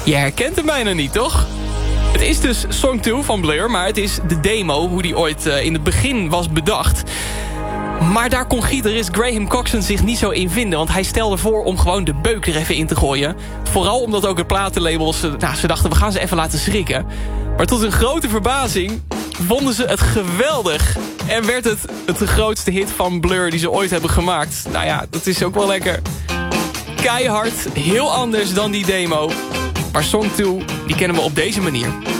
Je herkent hem bijna niet, toch? Het is dus Song 2 van Blur, maar het is de demo... hoe die ooit in het begin was bedacht. Maar daar kon gitarist Graham Coxon zich niet zo in vinden... want hij stelde voor om gewoon de beuk er even in te gooien. Vooral omdat ook de platenlabels... ze dachten, we gaan ze even laten schrikken. Maar tot hun grote verbazing vonden ze het geweldig... en werd het de grootste hit van Blur die ze ooit hebben gemaakt. Nou ja, dat is ook wel lekker. Keihard, heel anders dan die demo. Maar Song 2, die kennen we op deze manier.